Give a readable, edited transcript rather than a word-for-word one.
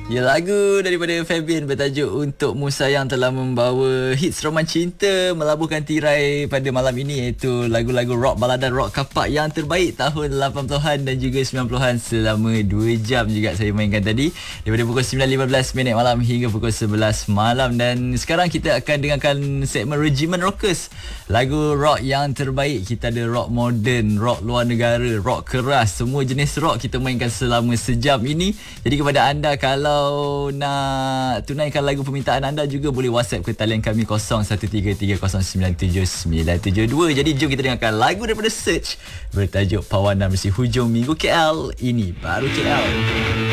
Ya, lagu daripada Fabian bertajuk Untukmu Sayang telah membawa hits roman cinta melabuhkan tirai pada malam ini, iaitu lagu-lagu rock baladan rock kapak yang terbaik tahun 80-an dan juga 90-an selama 2 jam juga saya mainkan tadi daripada pukul 9.15 malam hingga pukul 11 malam. Dan sekarang kita akan dengarkan segmen Regimen Rockers, lagu rock yang terbaik. Kita ada rock moden, rock luar negara, rock keras, semua jenis rock kita mainkan selama sejam ini. Jadi kepada anda, kalau nak tunaikan lagu permintaan anda, juga boleh WhatsApp ke talian kami 0133097972. Jadi jom kita dengarkan lagu daripada Search bertajuk Perwana Bersih Hujung Minggu KL. Ini baru KL.